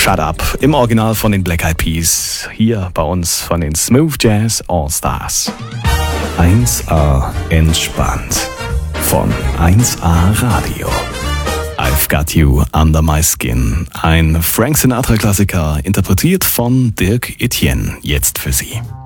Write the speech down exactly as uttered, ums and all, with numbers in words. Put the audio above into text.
Shut Up im Original von den Black Eyed Peas, hier bei uns von den Smooth Jazz All-Stars. eins A entspannt von eins A Radio. I've Got You Under My Skin, ein Frank Sinatra Klassiker, interpretiert von Dirk Etienne, jetzt für Sie.